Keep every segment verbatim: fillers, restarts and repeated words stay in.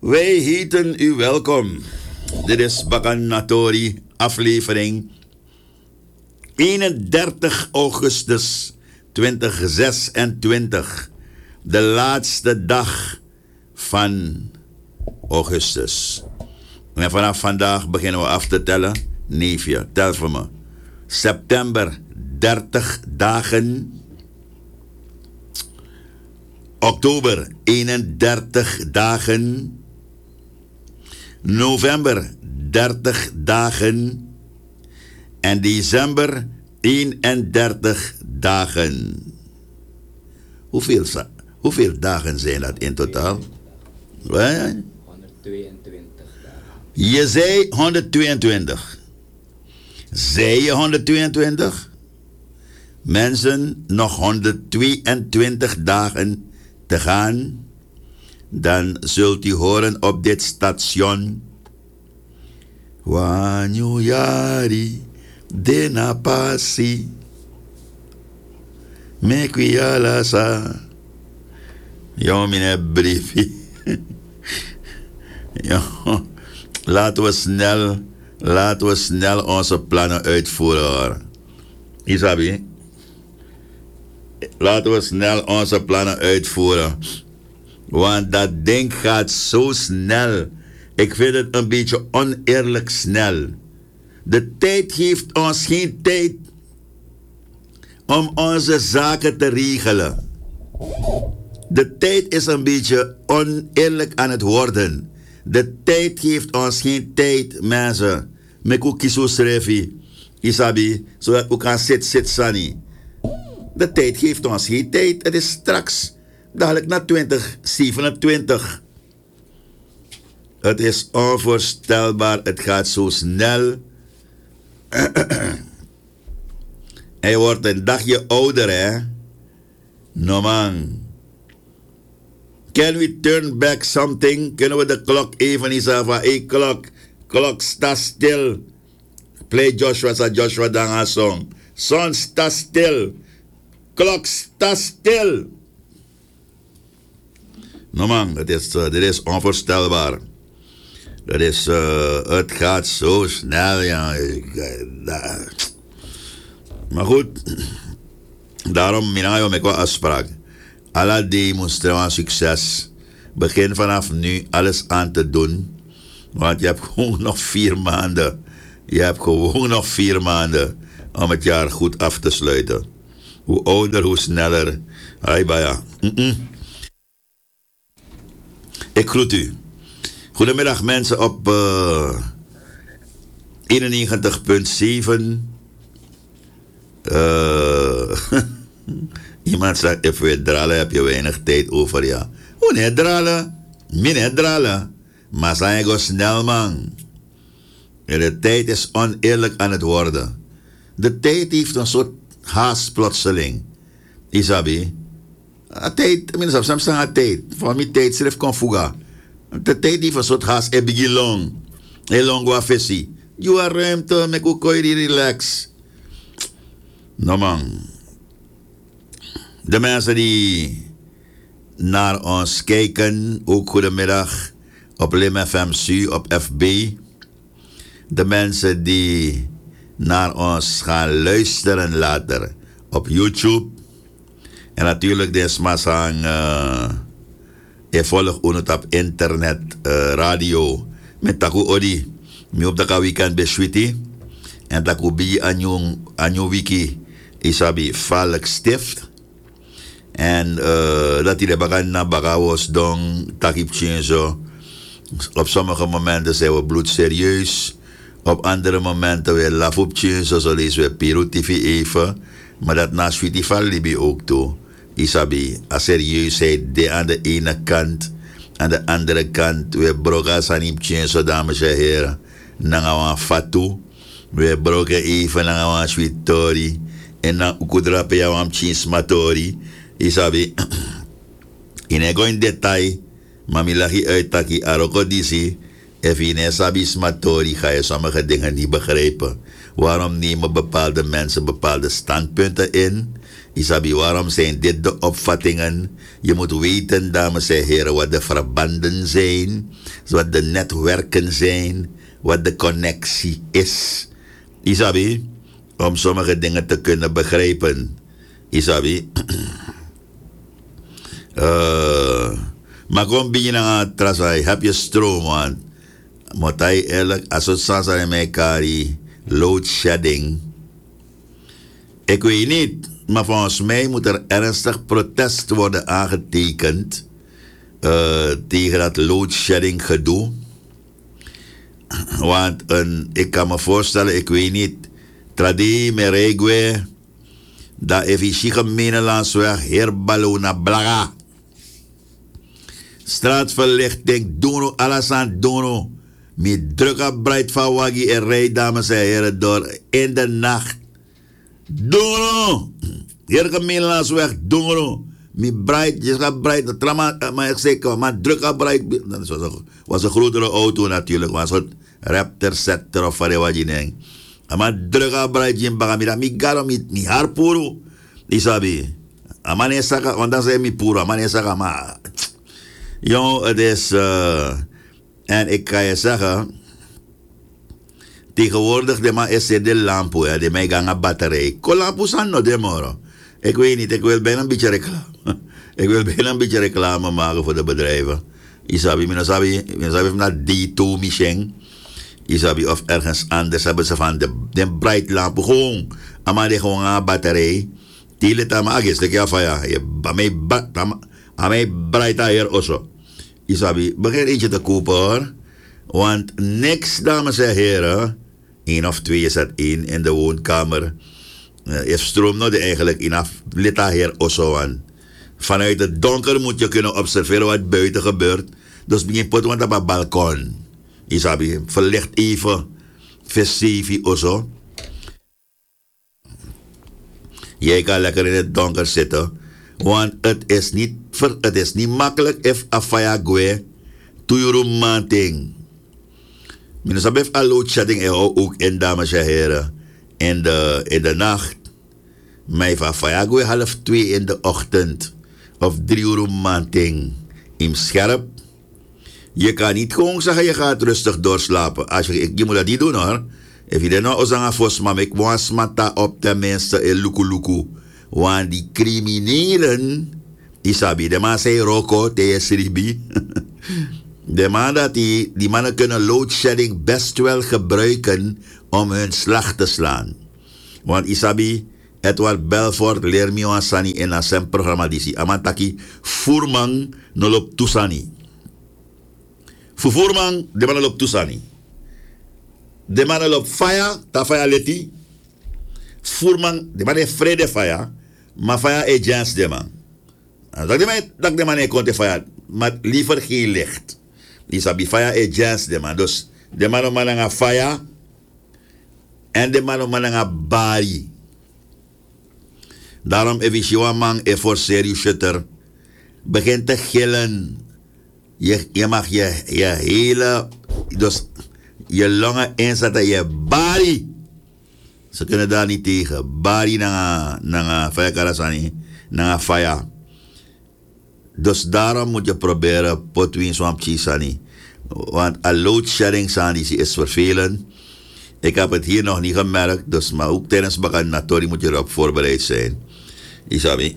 Wij heten u welkom. Dit is Bakan Natori, aflevering eenendertig augustus tweeduizend zesentwintig. De laatste dag van augustus. En vanaf vandaag beginnen we af te tellen. Neefje, tel voor me. September, dertig dagen. Oktober, eenendertig dagen. November, dertig dagen. En december, eenendertig dagen. Hoeveel, hoeveel dagen zijn dat in totaal? honderdtweeëntwintig dagen. Je zei honderdtweeëntwintig. Zei je honderdtweeëntwintig? Mensen, nog honderdtweeëntwintig dagen te gaan. Dan zult u horen op dit station. Wanyuyari dena pasi. Mekwialasa. Ja, meneer Briefie. Ja, laten we snel, laten we snel onze plannen uitvoeren. Isabi, laten we snel onze plannen uitvoeren. Want dat ding gaat zo snel. Ik vind het een beetje oneerlijk snel. De tijd geeft ons geen tijd om onze zaken te regelen. De tijd is een beetje oneerlijk aan het worden. De tijd geeft ons geen tijd, mensen. Meku kiso srefi, isabi, zodat we kan sit sit sani. De tijd geeft ons geen tijd. Het is straks, dadelijk na twintig zevenentwintig. Het is onvoorstelbaar. Het gaat zo snel. Hij wordt een dagje ouder, hè? No man. Can we turn back something? Kunnen we de klok even eens af? Hey, klok. Klok, sta stil. Play Joshua, sa Joshua Danga song. Son, sta stil. Klok, sta stil. No man, dit is, uh, dit is onvoorstelbaar. Dat is, uh, het gaat zo snel, ja. Maar goed, daarom minayo met qua afspraak. Alle demonstreren succes. Begin vanaf nu alles aan te doen. Want je hebt gewoon nog vier maanden. Je hebt gewoon nog vier maanden om het jaar goed af te sluiten. Hoe ouder, hoe sneller. Hai baya. Mm-mm. Ik groet u. Goedemiddag mensen op uh, eenennegentig komma zeven. Uh, iemand zegt, if we dralen heb je weinig tijd over, ja. Hoe net dralen? Min net dralen. Maar zijn go snel, man. En de tijd is oneerlijk aan het worden. De tijd heeft een soort haast plotseling. Isabi. A tijd, minstens soms een tijd. Voor mij tijdschrift kon fuga. De tijd heeft een soort haast. E bigi long. E long wa fessi. You are ruimte, mek u koi relax. No man. De mensen die naar ons kijken, ook goedemiddag op Lim F M C, op F B. De mensen die naar ons gaan luisteren later op YouTube. En natuurlijk de smasang uh, je volgt ook op internet, uh, radio. Met taku odi, mi op de weekend beswiti. En taku bi anyo wiki isabi Valk Stift. En uh, dat die de bagan na bagawos dong takip zo. Op sommige momenten zijn we bloedserieus. Op andere momenten we laf op zo, zo lezen we Peru T V even. Maar dat na sweetie val libi ook toe. Isabi, a serieusheid de aan de ene kant. Aan de andere kant, we broken sanip zo, dames en heren. Nangawan fatu. We broken even nangawan sweet tori. En na ukudrape ya wam chins matori. Isabi, in ego in detail, mamilahi uitaki aroko disi, if in sabi smatori ga je sommige dingen niet begrijpen. Waarom nemen bepaalde mensen bepaalde standpunten in Isabi, waarom zijn dit de opvattingen? Je moet weten, dames en heren, wat de verbanden zijn, wat de netwerken zijn, wat de connectie is. Isabi, om sommige dingen te kunnen begrijpen. Isabi, uh, maar kom binnen aan trasai, heb je stroom, want moet hij eerlijk, als het sasa in mijn kari, load shedding. Ik weet niet, maar volgens mij moet er ernstig protest worden aangetekend uh, tegen dat load shedding gedoe. Want een, ik kan me voorstellen, ik weet niet, tradi meregwe, dat efficiëntie gemeenlandsweg, herbalo na blaga. Straatverlichting, dono, alles aan dono. Met drukke breid van waggie en rij, dames en heren, door in de nacht. Dono! Hier gemeenlandsweg, dono. Met breid, je gaat breid, trama, maar ik zeg, maar drukke breid. Dat was een, was een grotere auto natuurlijk, was een Raptor Setter of wat je denkt. Maar drukke breid, je baga, mi garo, mi harpuro. Isabi. Amane saka, want dat is mi puro, amane saka, maar. Jong, het is. Uh, en ik kan je zeggen. Tegenwoordig de man is de lampu, ja, de mij gaan batterij. Ko lampu zijn nog de moro. Ik weet niet, ik wil bijna een beetje reclame. Ik wil bijna een beetje reclame maken voor de bedrijven. Isabi, mina sabi, mina sabi van dat D twee machine. Isabi of ergens anders hebben ze van de, de bright lampu gewoon. Maar de gewoon een batterij. Die let aan mij, ik ja van ja, je bij mij bright hier also. Isabi, begin eentje te kopen hoor. Want niks, dames en heren, één of twee is het één in de woonkamer. Uh, je stroomt nog eigenlijk in af, let daar hier also aan. Vanuit het donker moet je kunnen observeren wat buiten gebeurt. Dus begin pot want op het balkon. Isabi, verlicht even, versief also. Jij kan lekker in het donker zitten. Want het is niet, het is niet makkelijk if afaya gwe to your manting. Mijn sabef al load shedding er ook in, dames en heren. In de, in de nacht. Mijn afaya gwe half twee in de ochtend. Of drie uur manting. In scherp. Je kan niet gewoon zeggen je gaat rustig doorslapen. Als je, je moet dat niet doen hoor. If je dan nou zanga fos mam, ik moet smata op tenminste in luku luku. Want die criminelen, isabi, de man zei roko, te sribi. De man dat die, die mannen kunnen load shedding best wel gebruiken om hun slag te slaan. Want isabi, Edward Belfort leer me aan sani in zijn programma disi. Amantaki, voerman no lop tusani. Voerman, de man lop tusani. De man lop fire, ta fire leti. Voerman, de man heeft vrede fire. Maar fire is jans de man. Dat de man, dat de man niet kon te fire. Maar liever geen licht. Die sabi fire is jans de man. Dus de man om man fire. En de man om man bari. Daarom even je man e voor serious shutter. Begint te gillen. Je, je mag je, je hele. Dus je longen inzetten. Je bari. Ze kunnen daar niet tegen. Bari na na fire karasani. Na fire. Dus daarom moet je proberen potwin swamp chisani. Want een load shedding sani is vervelend. Ik heb het hier nog niet gemerkt. Dus maar ook tijdens Bakanatori moet je erop voorbereid zijn. Isabi.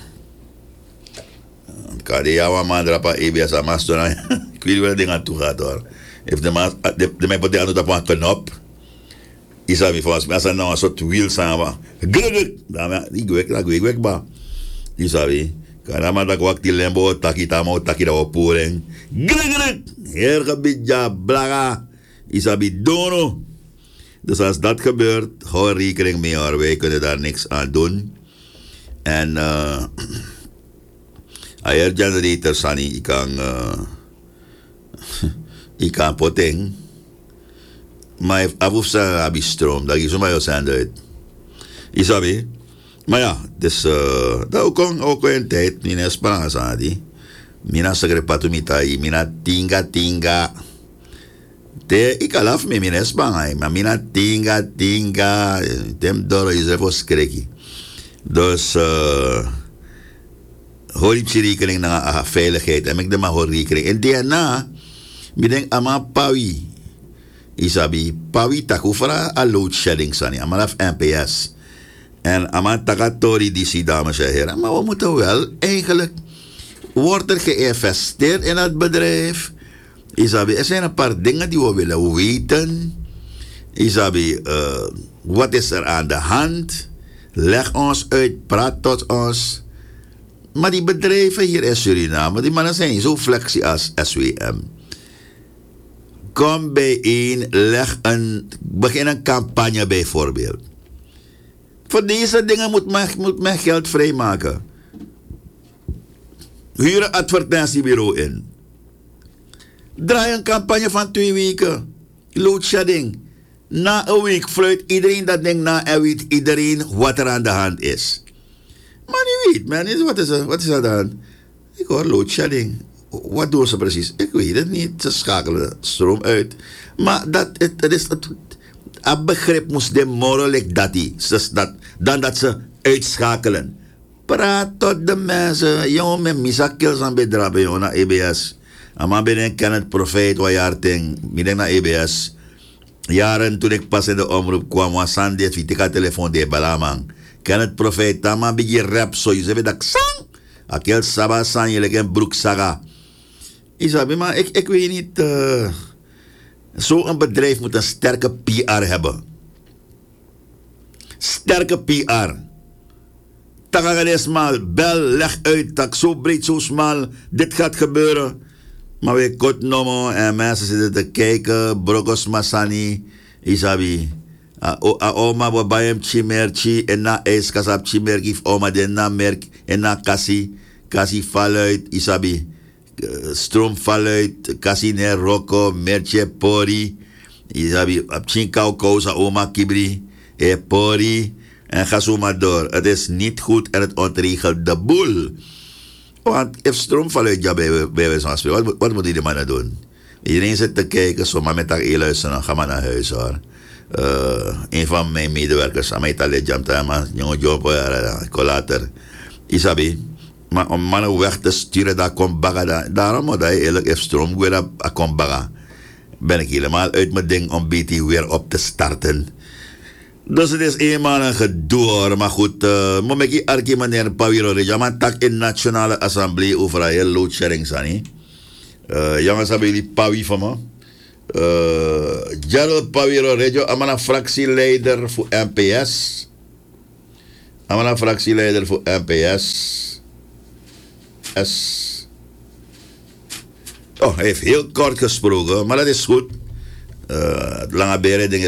Kan je jouw man erop E B S amas doen? Ik weet niet waar het ding aan toe gaat hoor. If de man de man pot aan op een knop. Isabi volgens mij zijn nou een soort wiel samen. Gluk. Dan ik werk, dat ik werk ba. Isabi. Kan je maar dat ik die lembo taki tamo taki dat oporing. Gluk. Heel gebidja blaga. Isabi dono. Dus als dat gebeurt, hou er rekening mee hoor. Wij kunnen daar niks aan doen. En uh, air generator sani, ik kan uh, ik kan poteng. Maar af sa abi stroom, dat is zo maar je zend uit. Isabi. Maar ja, dus uh, dat ook kon ook een tijd, mina Spaans aan die. Mina secrepato mitai, mina tinga tinga. Te ik alaf me mina Spaans, maar mina tinga tinga. Tem doro is er voor skrekkie. Dus, uh, hoor je rekening naar veiligheid. En ik denk maar hoor rekening. En daarna, ik denk, ama pawi. Isabi, pawi takufra a load shedding sani. Ama af N P S. En ama takatori die si dames en heren. Maar we moeten wel, eigenlijk, wordt er geïnvesteerd in het bedrijf. Isabi, er zijn een paar dingen die we willen weten. Isabi, uh, wat is er aan de hand? Leg ons uit, praat tot ons. Maar die bedrijven hier in Suriname, die mannen zijn zo flexie als S W M. Kom bijeen, leg een, begin een campagne bijvoorbeeld. Voor deze dingen moet men, moet men geld vrijmaken. Huur een advertentiebureau in. Draai een campagne van twee weken. Load shedding. Na een week fluit iedereen dat denkt na en weet iedereen wat er aan de hand is. Maar niet weet, man. Wat is er, wat is er aan de hand? Ik hoor load shedding. Wat doen ze precies? Ik weet het niet. Ze schakelen stroom uit. Maar dat, het, het is... Het, het begrip moest de morelijk dat die. Dat, dan dat ze uitschakelen. Praat tot de mensen. Jongen, met misakels aan bedragen, jongen, naar E B S. En man ben ik ken het profeet, wat jaar ting. Ik denk naar E B S. Jaren toen ik pas in de omroep kwam, was Sandy, wie tika telefoon de balamang. Ken het profeet, tama bigi rap zo. Je zegt dat sang. Akel saba sang, je leken broek saga. Isabi, maar ik, ik weet niet. Uh, Zo'n bedrijf moet een sterke P R hebben. Sterke P R. Tagaganesmal, bel, leg uit, tak zo breed, zo smal. Dit gaat gebeuren. Maar we kort noemen en mensen zitten te kijken. Brokos Masani, Isabi. A oma wa bayem chimerchi en na ijs kasap chimer gif oma den na merk en na kasi. Kasi val uit, Isabi. Stroom val uit, kasi ne roko, merche pori. Isabi, op chinkau kousa oma kibri. E pori. En ga zo maar door. Het is niet goed en het ontregelt de boel. Want if stroom valt uit, ja, bij wijze van spreken, wat, wat moet die mannen doen? Iedereen zit te kijken, zo maar met haar e luisteren, ga maar naar huis hoor. Uh, een van mijn medewerkers, aan mij talet jamta, maar jongen job, ik later. Isabi, maar om mannen weg te sturen, daar komt baga. Daarom moet hij eerlijk, if stroom weer op komt baga. Ben ik helemaal uit mijn ding om B T weer op te starten. Dus het is eenmaal een gedoe hoor, maar goed. Uh, moet ik hier arki meneer Pawiro Rejo, maar tak in Nationale Assemblée over een heel load sharing sani. Uh, jongens, hebben jullie Pawi van me? Uh, Gerald Pawiro Rejo, amana fractieleider voor N P S. Amana fractieleider voor N P S. S. Oh, hij heeft heel kort gesproken, maar dat is goed. Uh, lange beren dingen.